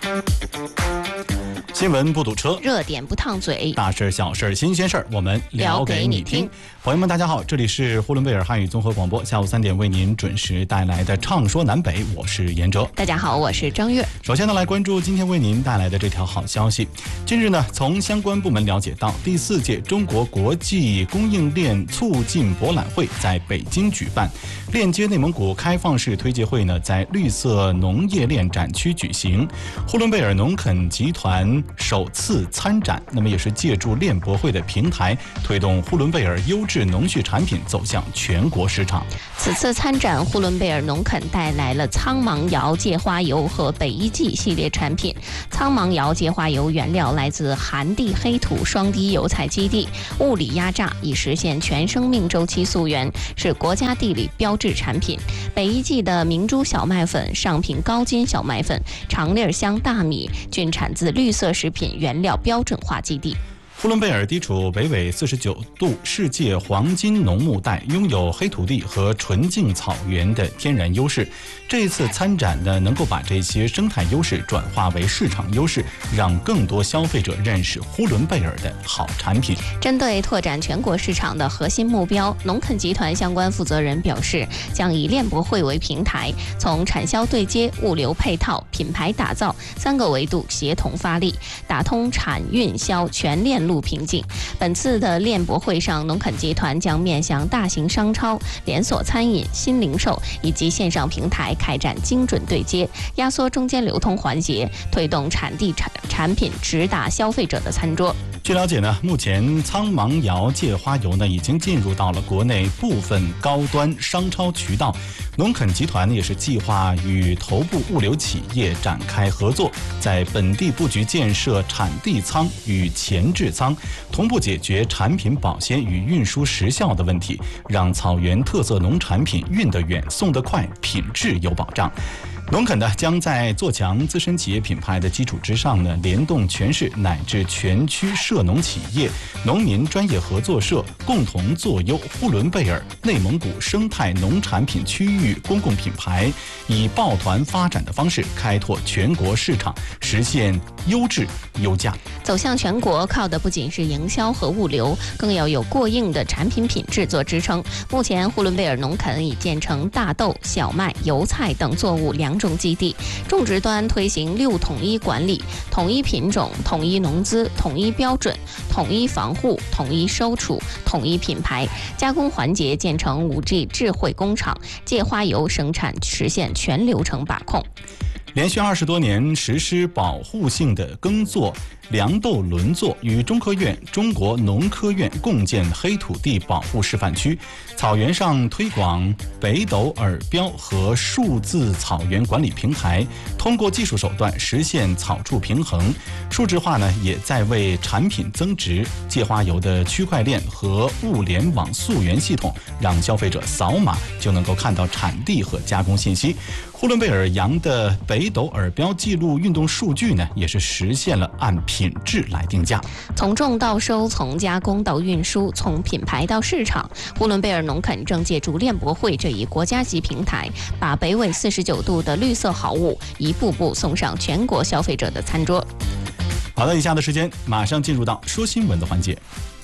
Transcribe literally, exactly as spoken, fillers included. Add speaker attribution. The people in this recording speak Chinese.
Speaker 1: 新闻不堵车，
Speaker 2: 热点不烫嘴，
Speaker 1: 大事小事新鲜事儿，我们聊给你听。朋友们，大家好，这里是呼伦贝尔汉语综合广播，下午三点为您准时带来的《畅说南北》，我是严哲。
Speaker 2: 大家好，我是张悦。
Speaker 1: 首先呢，来关注今天为您带来的这条好消息。近日呢，从相关部门了解到，第四届中国国际供应链促进博览会在北京举办，链接内蒙古开放式推介会呢，在绿色农业链展区举行。呼伦贝尔农垦集团首次参展，那么也是借助链博会的平台，推动呼伦贝尔优质农畜产品走向全国市场。
Speaker 2: 此次参展，呼伦贝尔农垦带来了苍芒瑶芥花油和北一季系列产品。苍芒瑶芥花油原料来自寒地黑土双低油菜基地，物理压榨以实现全生命周期溯源，是国家地理标志产品。北一季的明珠小麦粉、上品高筋小麦粉、长粒香大米均产自绿色食品原料标准化基地。
Speaker 1: 呼伦贝尔地处北纬四十九度世界黄金农牧带，拥有黑土地和纯净草原的天然优势。这一次参展呢，能够把这些生态优势转化为市场优势，让更多消费者认识呼伦贝尔的好产品。
Speaker 2: 针对拓展全国市场的核心目标，农垦集团相关负责人表示，将以链博会为平台，从产销对接、物流配套、品牌打造三个维度协同发力，打通产运销全链路瓶颈。本次的链博会上，农垦集团将面向大型商超、连锁餐饮、新零售以及线上平台开展精准对接，压缩中间流通环节，推动产地产产品直达消费者的餐桌。
Speaker 1: 据了解呢，目前苍芒瑶芥花油呢已经进入到了国内部分高端商超渠道。农垦集团也是计划与头部物流企业展开合作，在本地布局建设产地仓与前置仓，同步解决产品保鲜与运输时效的问题，让草原特色农产品运得远、送得快，品质有保障。农垦呢，将在做强自身企业品牌的基础之上呢，联动全市乃至全区涉农企业、农民专业合作社，共同做优呼伦贝尔内蒙古生态农产品区域公共品牌，以抱团发展的方式开拓全国市场，实现优质优价。
Speaker 2: 走向全国靠的不仅是营销和物流，更要有过硬的产品品质做支撑。目前，呼伦贝尔农垦已建成大豆、小麦、油菜等作物两种基地，种植端推行六统一管理，统一品种、统一农资、统一标准、统一防护、统一收储、统一品牌。加工环节建成 五 G 智慧工厂，芥花油生产实现全流程把控。
Speaker 1: 连续二十多年实施保护性的耕作、粮豆轮作，与中科院、中国农科院共建黑土地保护示范区，草原上推广北斗耳标和数字草原管理平台，通过技术手段实现草畜平衡。数字化呢，也在为产品增值。芥花油的区块链和物联网溯源系统，让消费者扫码就能够看到产地和加工信息。呼伦贝尔羊的北斗耳标记录运动数据呢，也是实现了按品质来定价。
Speaker 2: 从种到收，从加工到运输，从品牌到市场，呼伦贝尔农垦正借助链博会这一国家级平台，把北纬四十九度的绿色好物一步步送上全国消费者的餐桌。
Speaker 1: 好的，以下的时间马上进入到说新闻的环节。